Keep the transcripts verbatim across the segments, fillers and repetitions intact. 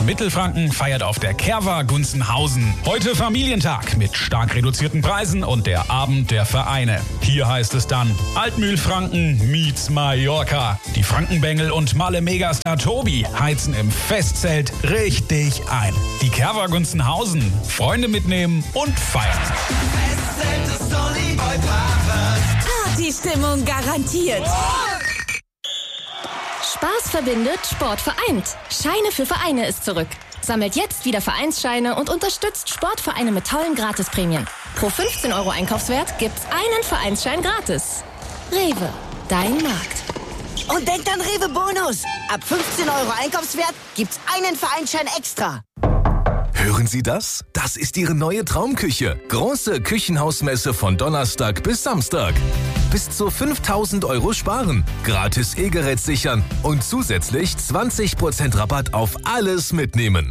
Mittelfranken feiert auf der Kerwa Gunzenhausen. Heute Familientag mit stark reduzierten Preisen und der Abend der Vereine. Hier heißt es dann Altmühlfranken meets Mallorca. Die Frankenbengel und Malle-Megastar Tobi heizen im Festzelt richtig ein. Die Kerwa Gunzenhausen. Freunde mitnehmen und feiern. Festzelt ist Sonny Boy Brothers. Partystimmung garantiert. Spaß verbindet, Sport vereint. Scheine für Vereine ist zurück. Sammelt jetzt wieder Vereinsscheine und unterstützt Sportvereine mit tollen Gratisprämien. Pro fünfzehn Euro Einkaufswert gibt's einen Vereinsschein gratis. Rewe, dein Markt. Und denkt an Rewe Bonus. Ab fünfzehn Euro Einkaufswert gibt's einen Vereinsschein extra. Hören Sie das? Das ist Ihre neue Traumküche. Große Küchenhausmesse von Donnerstag bis Samstag. Bis zu fünftausend Euro sparen, gratis E-Gerät sichern und zusätzlich zwanzig Prozent Rabatt auf alles mitnehmen.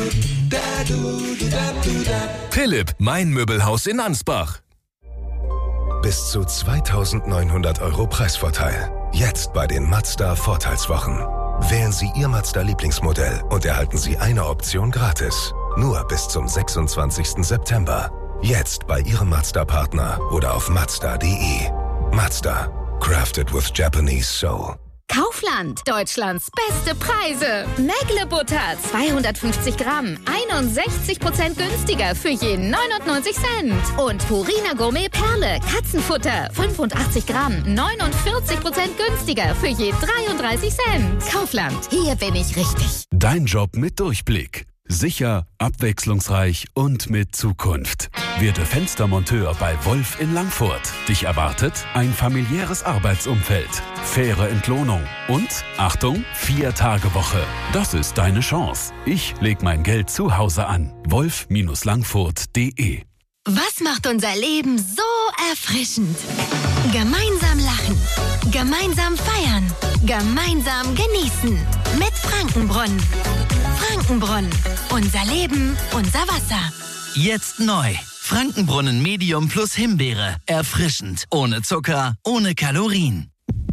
Philipp, mein Möbelhaus in Ansbach. Bis zu zweitausendneunhundert Euro Preisvorteil. Jetzt bei den Mazda Vorteilswochen. Wählen Sie Ihr Mazda-Lieblingsmodell und erhalten Sie eine Option gratis. Nur bis zum sechsundzwanzigsten September. Jetzt bei Ihrem Mazda-Partner oder auf mazda punkt de. Mazda. Crafted with Japanese soul. Kaufland. Deutschlands beste Preise. Mägle Butter zweihundertfünfzig Gramm. einundsechzig Prozent günstiger für je neunundneunzig Cent. Und Purina Gourmet Perle. Katzenfutter. fünfundachtzig Gramm. neunundvierzig Prozent günstiger für je dreiunddreißig Cent. Kaufland. Hier bin ich richtig. Dein Job mit Durchblick. Sicher, abwechslungsreich und mit Zukunft. Werde Fenstermonteur bei Wolf in Langfurt. Dich erwartet ein familiäres Arbeitsumfeld, faire Entlohnung und, Achtung, Vier-Tage-Woche. Das ist deine Chance. Ich leg mein Geld zu Hause an. wolf Langfurt punkt de. Was macht unser Leben so erfrischend? Gemeinsam lachen, gemeinsam feiern, gemeinsam genießen. Mit Frankenbrunnen. Frankenbrunnen. Unser Leben, unser Wasser. Jetzt neu. Frankenbrunnen Medium plus Himbeere. Erfrischend. Ohne Zucker, ohne Kalorien.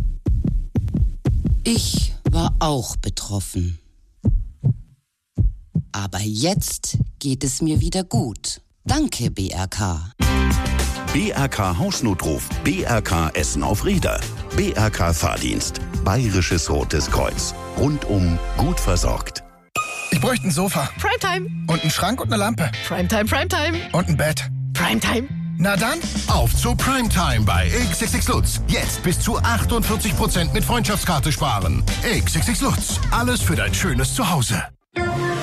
Ich war auch betroffen. Aber jetzt geht es mir wieder gut. Danke, B R K. B R K Hausnotruf, B R K Essen auf Räder, B R K Fahrdienst, Bayerisches Rotes Kreuz. Rundum gut versorgt. Ich bräuchte ein Sofa. Primetime. Und einen Schrank und eine Lampe. Primetime, Primetime. Und ein Bett. Primetime. Na dann, auf zu Primetime bei X X X Lutz. Jetzt bis zu achtundvierzig Prozent mit Freundschaftskarte sparen. X X X Lutz. Alles für dein schönes Zuhause.